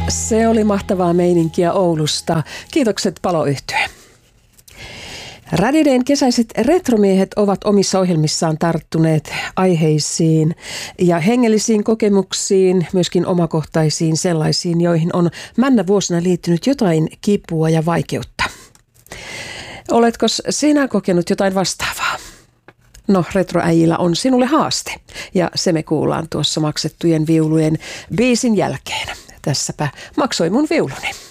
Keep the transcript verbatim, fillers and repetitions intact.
Se oli mahtavaa meininkiä Oulusta. Kiitokset Paloyhtye. Radidayn kesäiset retromiehet ovat omissa ohjelmissaan tarttuneet aiheisiin ja hengellisiin kokemuksiin, myöskin omakohtaisiin sellaisiin, joihin on männä vuosina liittynyt jotain kipua ja vaikeutta. Oletko sinä kokenut jotain vastaavaa? No, retroäijillä on sinulle haaste ja se me kuullaan tuossa maksettujen viulujen biisin jälkeen. Tässäpä maksoi mun viuluni.